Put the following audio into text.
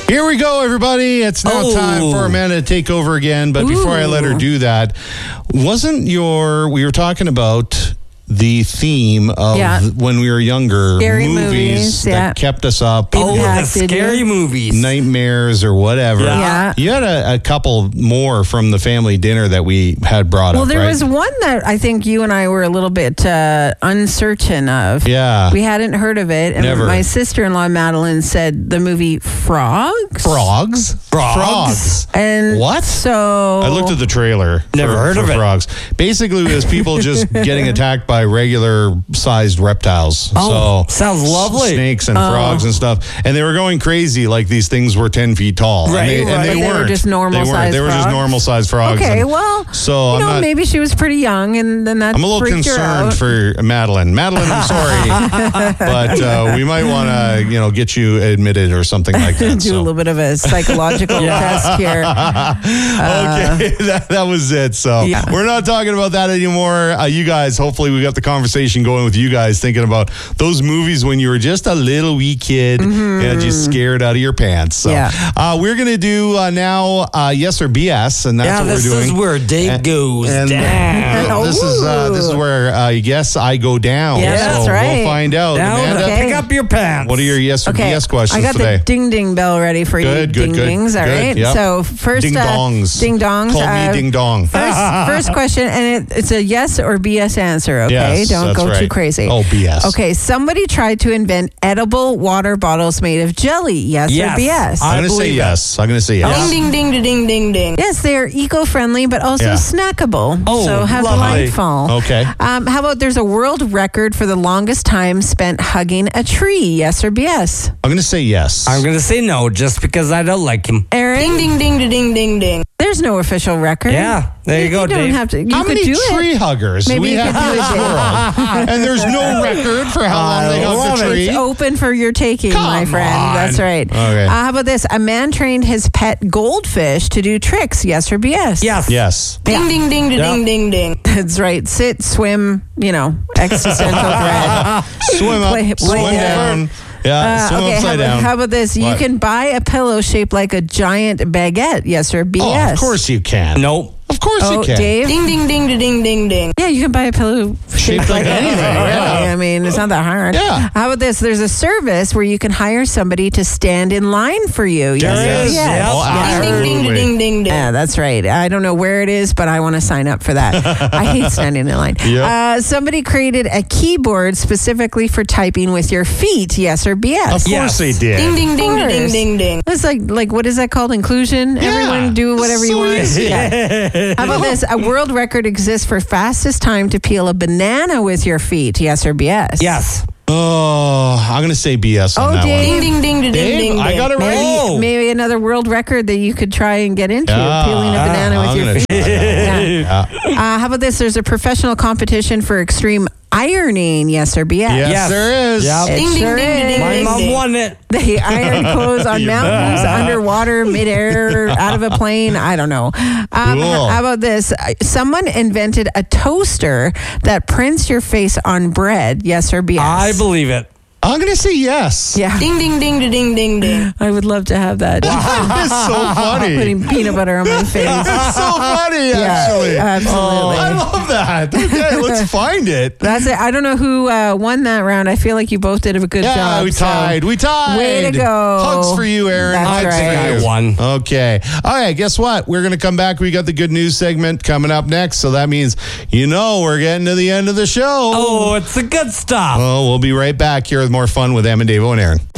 Here we go, everybody. It's now time for Amanda to take over again. But before I let her do that, we were talking about the theme of when we were younger, scary movies that kept us up. The scary movies. Nightmares or whatever. Yeah. You had a couple more from the family dinner that we had brought up, Well, there right? was one that I think you and I were a little bit uncertain of. Yeah. We hadn't heard of it. And Never. my sister-in-law, Madeline, said the movie Frogs. Frogs. And What? So I looked at the trailer. Never heard of it. Frogs. Basically, it was people just getting attacked by regular-sized reptiles. Oh, so sounds lovely. Snakes and frogs and stuff. And they were going crazy like these things were 10 feet tall. Right, and they But they were weren't. just normal-sized They were just frogs? normal-sized frogs. Okay, And well, so maybe she was pretty young, and then that I'm a little freaked her concerned out. for Madeline. Madeline, I'm sorry, but we might want to, get you admitted or something like that. Do a little bit of a psychological test here. Okay, that was it. So we're not talking about that anymore. You guys, hopefully we got the conversation going with you guys thinking about those movies when you were just a little wee kid and just scared out of your pants. So we're going to do now yes or BS, and that's what we're doing. This is where Dave goes down. This is where yes, I go down. Yeah, that's so right. We'll find out. Now, Amanda, pick up your pants. what are your yes or BS questions I got today? the ding ding bell ready for Good, you. good, Ding dings, all good, right? yep. So first, Ding dongs. Ding dongs. Call me ding dong. First question, and it's a yes or BS answer, okay? Yes, Don't that's go right. too crazy. Oh, BS. Okay, somebody tried to invent edible water bottles made of jelly. Yes, Yes. or BS? I'm going to say yes. I'm going to say yes. Ding, ding, ding, ding, ding, ding. Yes, they are eco-friendly, but also Yeah. snackable. Oh, so how lovely. delightful. Okay. How about there's a world record for the longest time spent hugging a tree? Yes or BS? I'm going to say yes. I'm going to say no just because I don't like him. Aaron? Ding, ding, ding, ding, ding, ding, ding. There's no official record. Yeah, there you go, You don't Dave. have to. You How could many do tree it. huggers do Maybe we you have could in do this it, Dave. world? And there's no record for how long they love hug the it. tree. It's open for your taking, my Come friend. on. That's right. Okay. How about this? A man trained his pet goldfish to do tricks. Yes or BS? Yes. Yes. Ding, ding, ding, ding, ding, ding. That's right. Sit, swim, existential threat. Swim up, Play swim down. Yeah, swim Okay, upside down. how about this? What? You can buy a pillow shaped like a giant baguette. Yes or BS? Oh, of course you can. Nope. Of course you can. Dave? Ding, ding, ding, ding, ding, ding. Yeah, you can buy a pillow shaped like anything. Really. yeah. I mean, it's not that hard. Yeah. How about this? There's a service where you can hire somebody to stand in line for you. Yes or Yes. BS? Yeah. Oh, Ding, ding, ding, absolutely. ding, ding, ding. Yeah, that's right. I don't know where it is, but I want to sign up for that. I hate standing in line. Yep. Somebody created a keyboard specifically for typing with your feet. Yes or BS? Of course Yes. they did. Ding, ding, ding, course. ding, ding, ding. It's like what is that called? Inclusion? Yeah. Everyone do whatever you So want. easy. Yeah. How about this? A world record exists for fastest time to peel a banana with your feet. Yes or BS? Yes. Oh, I'm going to say BS on Oh, that Dave. one. Ding, ding, ding, ding, Dave, ding, ding. I got it right. Oh. Maybe another world record that you could try and get into, peeling a banana I'm with your gonna feet. try that. Yeah. Yeah. How about this? There's a professional competition for extreme ironing. Yes or BS? Yes, Yes. there is. Yep. It Ding, ding, sure ding, ding, is. ding, My ding, mom ding. won it. They iron clothes on mountains, underwater, midair, out of a plane. I don't know. Cool. How about this? Someone invented a toaster that prints your face on bread. Yes or BS? I believe it. I'm going to say yes. Yeah. Ding, ding, ding, ding, ding, ding. I would love to have that. It's so funny. Putting peanut butter on my face. It's so funny, actually. Yeah, absolutely. I love that. Okay, let's find it. That's it. I don't know who won that round. I feel like you both did a good Yeah, job. we so- tied. We tied. Way to go. Hugs for you, Aaron. That's Hugs right. for you. I won. Okay. All right, guess what? We're going to come back. We got the good news segment coming up next. So that means, we're getting to the end of the show. Oh, it's the good stuff. Oh, we'll be right back here with more fun with Em and Davo and Aaron.